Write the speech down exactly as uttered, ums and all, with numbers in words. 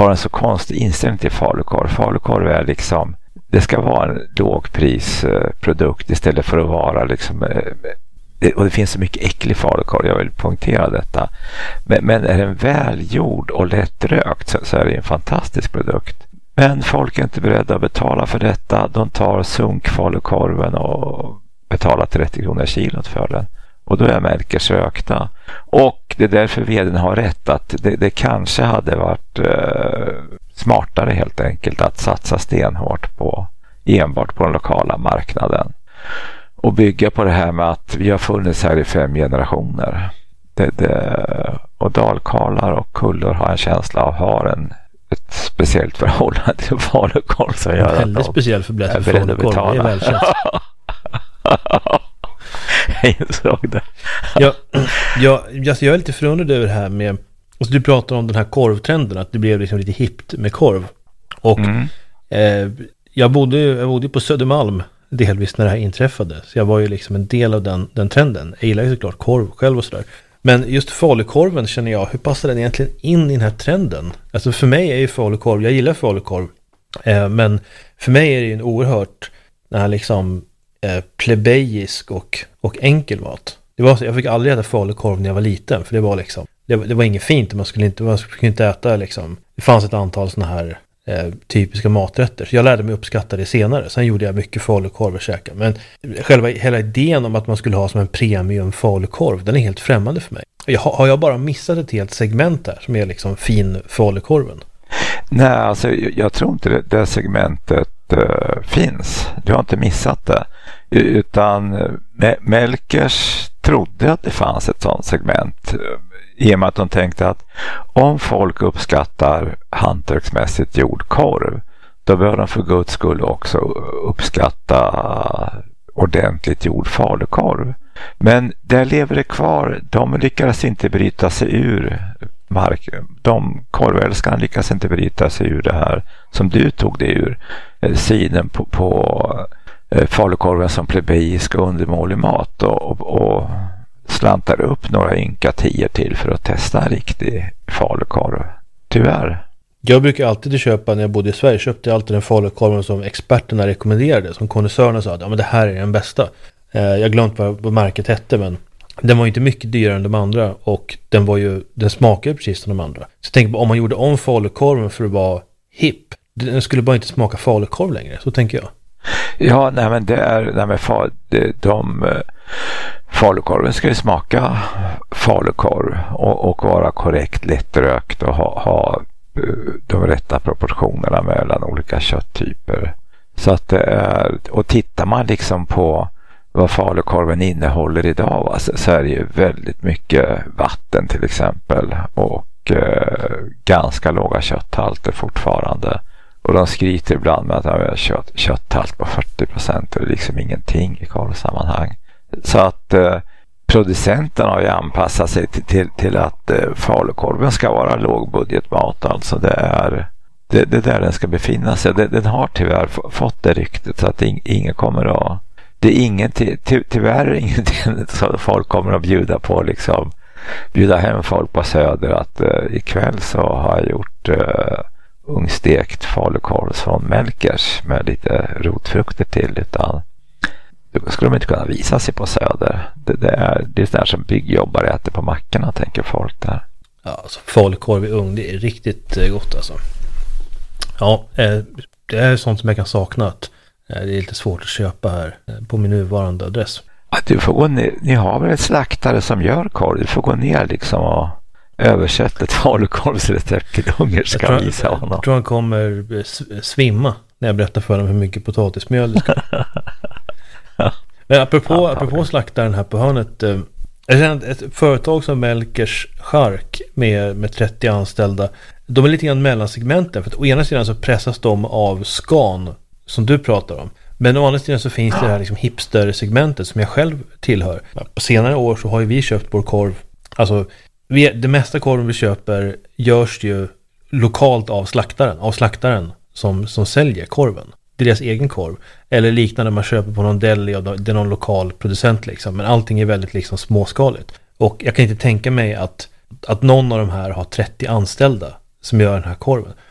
har en så konstig inställning till falukorv. Falukorv är liksom, det ska vara en lågprisprodukt istället för att vara liksom, och det finns så mycket äcklig falukorv, jag vill poängtera detta. Men, men är den välgjord och lättrökt så, så är det en fantastisk produkt. Men folk är inte beredda att betala för detta. De tar sunkfalukorven och betalar trettio kronor kilot för den. Och då är Melkers rökta. Och det är därför vdn har rätt att det, det kanske hade varit eh, smartare helt enkelt att satsa stenhårt på enbart på den lokala marknaden. Och bygga på det här med att vi har funnits här i fem generationer. Det, det, och dalkarlar och kullor har en känsla av har en ett speciellt förhållande till falukorv som gör väldigt att de speciellt för är beredda att betala. Det är välkänt. Jag insåg det. jag, jag, jag är lite förundrad över det här med, alltså du pratar om den här korvtrenden, att det blev liksom lite hippt med korv. Och mm. eh, jag, bodde, jag bodde på Södermalm delvis när det här inträffade. Så jag var ju liksom en del av den, den trenden. Jag gillar ju såklart korv själv och sådär. Men just falukorven känner jag, hur passar den egentligen in i den här trenden? Alltså för mig är ju falukorv, jag gillar falukorv. Eh, men för mig är det ju en oerhört den här liksom eh, plebejisk och, och enkel mat. Det var så, jag fick aldrig äta falukorv när jag var liten, för det var liksom, det, det var inget fint, man skulle inte, man skulle inte äta liksom, det fanns ett antal sådana här eh, typiska maträtter. Så jag lärde mig uppskatta det senare. Sen gjorde jag mycket falukorv och käka. Men själva hela idén om att man skulle ha som en premium falukorv, den är helt främmande för mig. Jag, har jag bara missat ett helt segment där som är liksom fin falukorven? Nej, alltså jag, jag tror inte det, det segmentet uh, finns. Du har inte missat det. Utan uh, Melkers trodde att det fanns ett sådant segment. Uh, I och med att de tänkte att om folk uppskattar hantverksmässigt gjord korv, då bör de för guds skull också uppskatta ordentligt gjord falukorv. Men där lever det kvar. De lyckades inte bryta sig ur mark. De korvälskarna lyckades inte bryta sig ur det här som du tog det ur. Sidan på, på falukorven som plebejisk och undermålig mat och, och, och slantar upp några ynka tior till för att testa en riktig falukorv. Tyvärr. Jag brukar alltid köpa, när jag bodde i Sverige, köpte jag alltid den falukorven som experterna rekommenderade, som konnässörerna sa att ja, men det här är den bästa. Eh, jag glömt vad, vad märket hette, men den var ju inte mycket dyrare än de andra och den var ju, den smakade precis som de andra. Så jag tänkte på, om man gjorde om falukorven för att vara hipp, den skulle bara inte smaka falukorv längre, så tänker jag. Ja, nej men det är, nej men fa, de, de falukorven ska ju smaka falukorv och, och vara korrekt lättrökt och ha, ha de rätta proportionerna mellan olika kötttyper. Så att det är, och tittar man liksom på vad falukorven innehåller idag, va, så, så är det ju väldigt mycket vatten till exempel och eh, ganska låga kötthalter fortfarande. Och de skryter ibland med att de har kött, kötthalt på fyrtio procent och det är liksom ingenting i korvsammanhang. Så att eh, producenterna har ju anpassat sig till, till, till att eh, falukorven ska vara lågbudgetmat. Alltså det är det, det där den ska befinna sig. Det, den har tyvärr f- fått det ryktet så att ing, ingen kommer att... Det är ingenting, ty, tyvärr ingenting som folk kommer att bjuda på liksom. Bjuda hem folk på Söder att eh, ikväll så har jag gjort... Eh, ungstekt falukorv från Melkers med lite rotfrukter till, utan då skulle de inte kunna visa sig på Söder. Det, det är det är där som byggjobbare äter på mackorna, tänker folk där. Ja, alltså falukorv i ugn, det är riktigt gott alltså. Ja, det är sånt som jag kan sakna, att det är lite svårt att köpa här på min nuvarande adress. Ja, du får gå ner, ni har väl ett slaktare som gör korv, du får gå ner liksom och översätt ett falukorvsrecept till ungerska, jag visa honom. Jag tror han kommer svimma när jag berättar för honom hur mycket potatismjöl det ska. Men apropå, ja, apropå slaktaren här på hörnet, eh, jag känner ett företag som Melkers Chark med, med trettio anställda, de är lite grann mellansegmenten, för att å ena sidan så pressas de av Scan som du pratar om, men å andra sidan så finns det här liksom hipster-segmentet som jag själv tillhör. På senare år så har ju vi köpt vår korv, alltså vi, det mesta korven vi köper görs ju lokalt av slaktaren, av slaktaren som, som säljer korven. Det är deras egen korv. Eller liknande man köper på någon deli och det är någon lokal producent liksom. Men allting är väldigt liksom småskaligt. Och jag kan inte tänka mig att, att någon av de här har trettio anställda som gör den här korven.